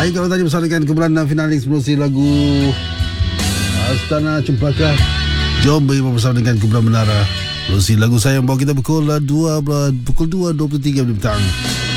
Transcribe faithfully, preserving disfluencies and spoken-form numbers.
Baik, kalau tadi bersama dengan keberadaan finalis produksi lagu Astana Cempaka. Jom bersama dengan Kumpulan Menara. Produksi lagu saya yang bawa kita pukul dua pukul dua dua puluh tiga petang.